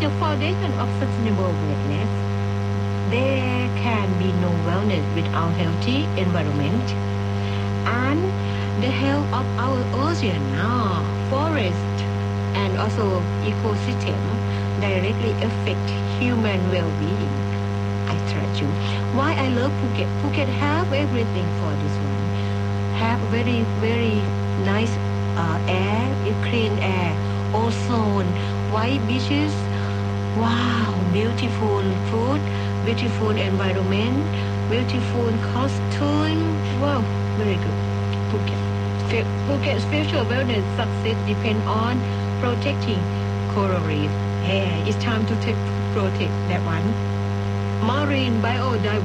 the foundation of sustainable wellness. There can be no wellness without healthy environment. And the health of our ocean, forest, and also ecosystem directly affect human well-being. I tell you why I love Phuket. Phuket have everything for this one. Have very, very nice air, clean air, ozone, white beaches. Wow, beautiful food, beautiful environment, beautiful costume. Wow, very good. Phuket's future wellness success depends on protecting coral reef. Hey, it's time to protect that one. Marine biodiversity.